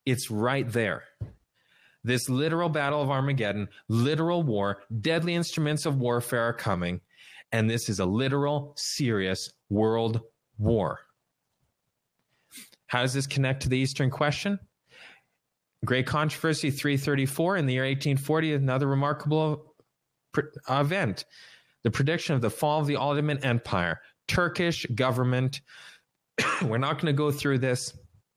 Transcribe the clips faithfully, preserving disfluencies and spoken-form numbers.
It's right there. This literal battle of Armageddon, literal war, deadly instruments of warfare are coming, and this is a literal, serious world war. How does this connect to the Eastern question? Great Controversy three thirty-four in the year eighteen forty, another remarkable event. The prediction of the fall of the Ottoman Empire, Turkish government. We're not going to go through this.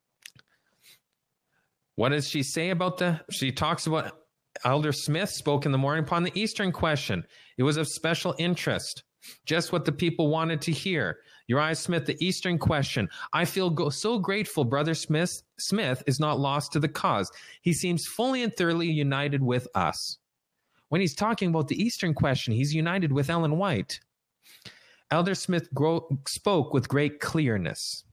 What does she say about the, she talks about Elder Smith spoke in the morning upon the Eastern question. It was of special interest, just what the people wanted to hear. Uriah Smith, the Eastern question. I feel go- so grateful Brother Smith, Smith is not lost to the cause. He seems fully and thoroughly united with us. When he's talking about the Eastern question, he's united with Ellen White. Elder Smith gro- spoke with great clearness.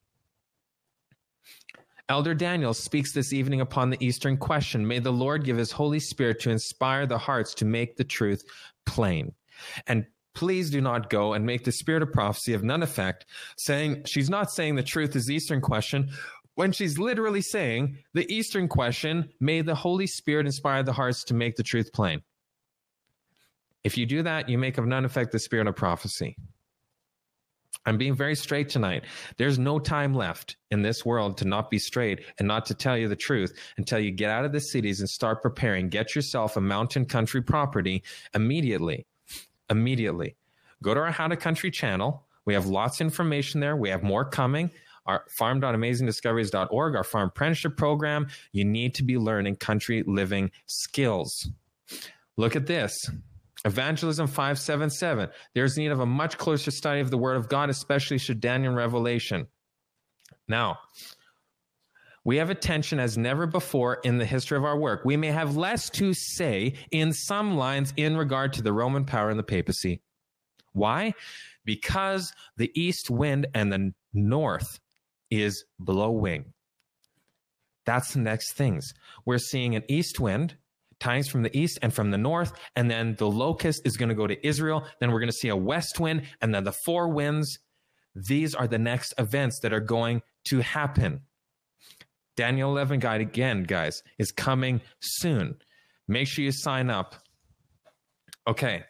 Elder Daniel speaks this evening upon the Eastern question. May the Lord give his Holy Spirit to inspire the hearts to make the truth plain. And please do not go and make the spirit of prophecy of none effect, saying she's not saying the truth is the Eastern question, when she's literally saying the Eastern question, may the Holy Spirit inspire the hearts to make the truth plain. If you do that, you make of none effect the spirit of prophecy. I'm being very straight tonight. There's no time left in this world to not be straight and not to tell you the truth until you get out of the cities and start preparing. Get yourself a mountain country property immediately. Immediately. Go to our How to Country channel. We have lots of information there. We have more coming. Our farm dot amazing discoveries dot org, our farm apprenticeship program. You need to be learning country living skills. Look at this. Evangelism five seventy-seven. There's need of a much closer study of the Word of God, especially should Daniel and Revelation. Now, we have attention as never before in the history of our work. We may have less to say in some lines in regard to the Roman power and the papacy. Why? Because the east wind and the north is blowing. That's the next things. We're seeing an east wind, tidings from the east and from the north, and then the locust is going to go to Israel. Then we're going to see a west wind, and then the four winds. These are the next events that are going to happen. Daniel eleven guide again, guys, is coming soon. Make sure you sign up. Okay.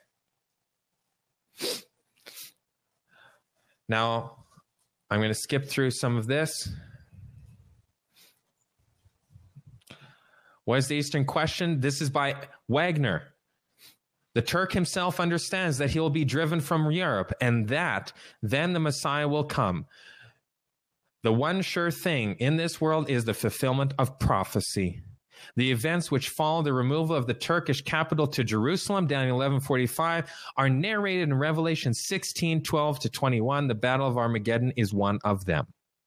Now, I'm going to skip through some of this. What is the Eastern question? This is by Wagner. The Turk himself understands that he will be driven from Europe, and that then the Messiah will come. The one sure thing in this world is the fulfillment of prophecy. The events which follow the removal of the Turkish capital to Jerusalem, Daniel eleven forty-five, are narrated in Revelation sixteen twelve to twenty-one. The Battle of Armageddon is one of them.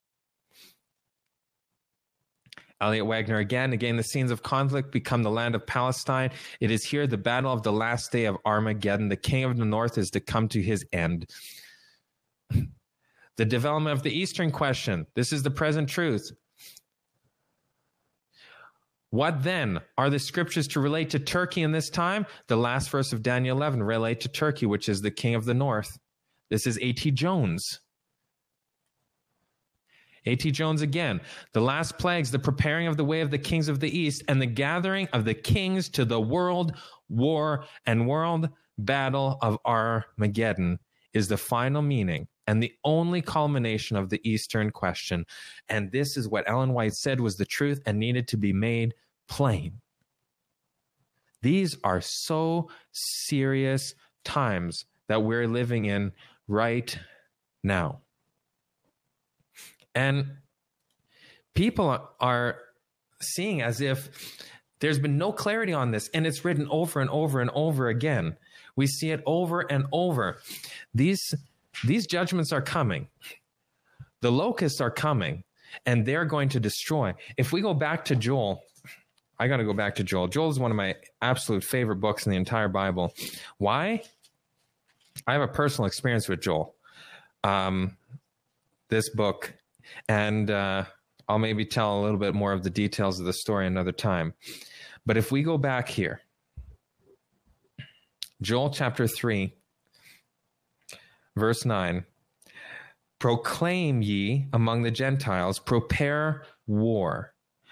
Elliot Wagner again, again, the scenes of conflict become the land of Palestine. It is here the battle of the last day of Armageddon. The king of the north is to come to his end. The development of the Eastern question. This is the present truth. What then are the scriptures to relate to Turkey in this time? The last verse of Daniel eleven relate to Turkey, which is the king of the north. This is A T Jones. A T Jones again. The last plagues, the preparing of the way of the kings of the east, and the gathering of the kings to the world war and world battle of Armageddon is the final meaning and the only culmination of the Eastern question. And this is what Ellen White said was the truth and needed to be made plain. These are so serious times that we're living in right now. And people are seeing as if there's been no clarity on this, and it's written over and over and over again. We see it over and over. These, these judgments are coming. The locusts are coming, and they're going to destroy. If we go back to Joel, I got to go back to Joel. Joel is one of my absolute favorite books in the entire Bible. Why? I have a personal experience with Joel. Um, this book... And uh, I'll maybe tell a little bit more of the details of the story another time. But if we go back here, Joel chapter three, verse nine, proclaim ye among the Gentiles, prepare war.